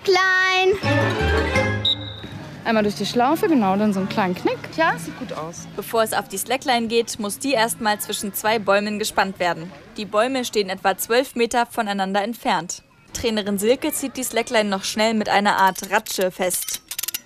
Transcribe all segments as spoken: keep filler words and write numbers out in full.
Slackline. Einmal durch die Schlaufe, genau, dann so einen kleinen Knick. Ja, sieht gut aus. Bevor es auf die Slackline geht, muss die erstmal zwischen zwei Bäumen gespannt werden. Die Bäume stehen etwa zwölf Meter voneinander entfernt. Trainerin Silke zieht die Slackline noch schnell mit einer Art Ratsche fest.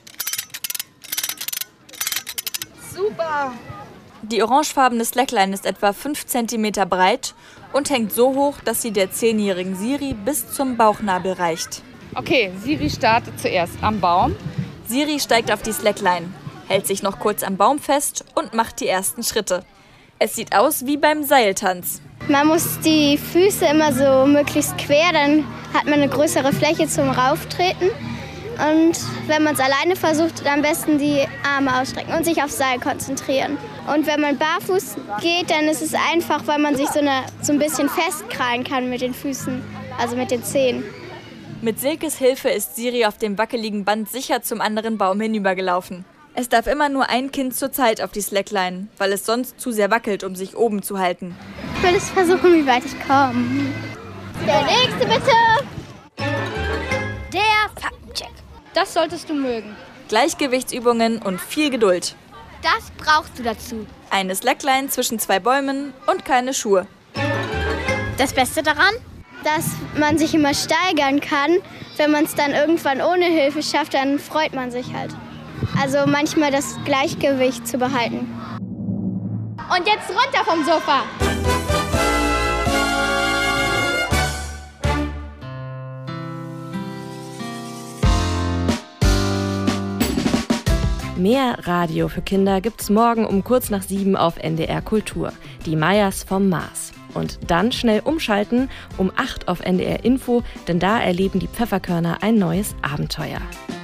Super! Die orangefarbene Slackline ist etwa fünf Zentimeter breit und hängt so hoch, dass sie der zehnjährigen Siri bis zum Bauchnabel reicht. Okay, Siri startet zuerst am Baum. Siri steigt auf die Slackline, hält sich noch kurz am Baum fest und macht die ersten Schritte. Es sieht aus wie beim Seiltanz. Man muss die Füße immer so möglichst quer, dann hat man eine größere Fläche zum Rauftreten. Und wenn man es alleine versucht, am besten die Arme ausstrecken und sich aufs Seil konzentrieren. Und wenn man barfuß geht, dann ist es einfach, weil man sich so, eine, so ein bisschen festkrallen kann mit den Füßen, also mit den Zehen. Mit Silkes Hilfe ist Siri auf dem wackeligen Band sicher zum anderen Baum hinübergelaufen. Es darf immer nur ein Kind zur Zeit auf die Slackline, weil es sonst zu sehr wackelt, um sich oben zu halten. Ich will es versuchen, wie weit ich komme. Der nächste bitte! Der Faktencheck. Das solltest du mögen. Gleichgewichtsübungen und viel Geduld. Das brauchst du dazu. Eine Slackline zwischen zwei Bäumen und keine Schuhe. Das Beste daran? Dass man sich immer steigern kann. Wenn man es dann irgendwann ohne Hilfe schafft, dann freut man sich halt. Also manchmal das Gleichgewicht zu behalten. Und jetzt runter vom Sofa! Mehr Radio für Kinder gibt's morgen um kurz nach sieben auf N D R Kultur. Die Mayas vom Mars. Und dann schnell umschalten um acht auf N D R Info, denn da erleben die Pfefferkörner ein neues Abenteuer.